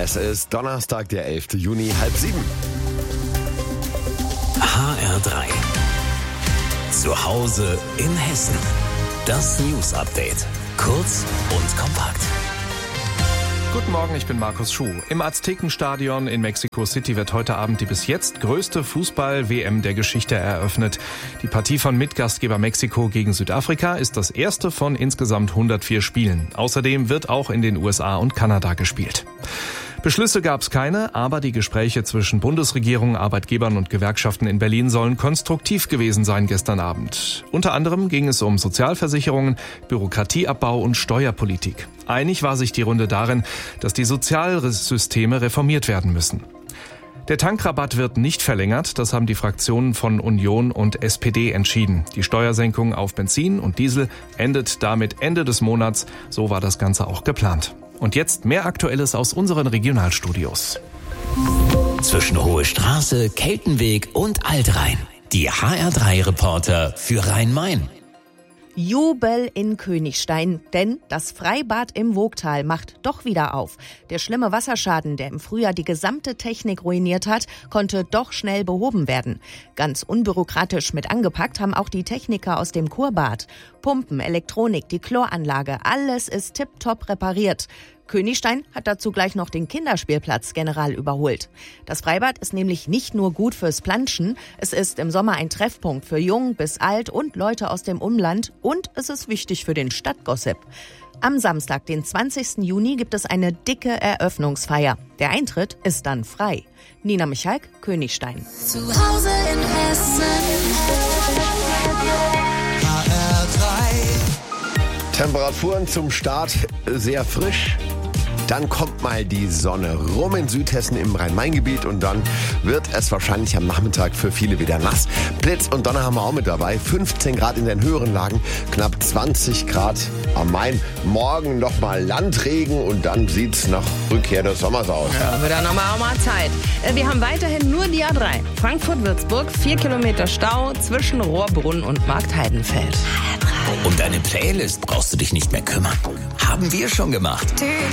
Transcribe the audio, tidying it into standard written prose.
Es ist Donnerstag, der 11. Juni, 6:30. HR3. Zu Hause in Hessen. Das News Update. Kurz und kompakt. Guten Morgen, ich bin Markus Schuh. Im Aztekenstadion in Mexico City wird heute Abend die bis jetzt größte Fußball-WM der Geschichte eröffnet. Die Partie von Mitgastgeber Mexiko gegen Südafrika ist das erste von insgesamt 104 Spielen. Außerdem wird auch in den USA und Kanada gespielt. Beschlüsse gab es keine, aber die Gespräche zwischen Bundesregierung, Arbeitgebern und Gewerkschaften in Berlin sollen konstruktiv gewesen sein gestern Abend. Unter anderem ging es um Sozialversicherungen, Bürokratieabbau und Steuerpolitik. Einig war sich die Runde darin, dass die Sozialsysteme reformiert werden müssen. Der Tankrabatt wird nicht verlängert, das haben die Fraktionen von Union und SPD entschieden. Die Steuersenkung auf Benzin und Diesel endet damit Ende des Monats, so war das Ganze auch geplant. Und jetzt mehr Aktuelles aus unseren Regionalstudios. Zwischen Hohe Straße, Keltenweg und Altrhein. Die HR3-Reporter für Rhein-Main. Jubel in Königstein, denn das Freibad im Voigtal macht doch wieder auf. Der schlimme Wasserschaden, der im Frühjahr die gesamte Technik ruiniert hat, konnte doch schnell behoben werden. Ganz unbürokratisch mit angepackt haben auch die Techniker aus dem Kurbad. Pumpen, Elektronik, die Chloranlage, alles ist tipptopp repariert. Königstein hat dazu gleich noch den Kinderspielplatz general überholt. Das Freibad ist nämlich nicht nur gut fürs Planschen, es ist im Sommer ein Treffpunkt für jung bis alt und Leute aus dem Umland und es ist wichtig für den Stadtgossip. Am Samstag, den 20. Juni, gibt es eine dicke Eröffnungsfeier. Der Eintritt ist dann frei. Nina Michalk, Königstein. Zu Hause in Hessen. Temperaturen zum Start sehr frisch. Dann kommt mal die Sonne rum in Südhessen im Rhein-Main-Gebiet und dann wird es wahrscheinlich am Nachmittag für viele wieder nass. Blitz und Donner haben wir auch mit dabei. 15 Grad in den höheren Lagen, knapp 20 Grad am Main. Morgen nochmal Landregen und dann sieht's nach Rückkehr des Sommers aus. Ja, wird dann nochmal auch mal Zeit. Wir haben weiterhin nur die A3. Frankfurt-Würzburg, 4 Kilometer Stau zwischen Rohrbrunn und Marktheidenfeld. Um deine Playlist brauchst du dich nicht mehr kümmern. Haben wir schon gemacht.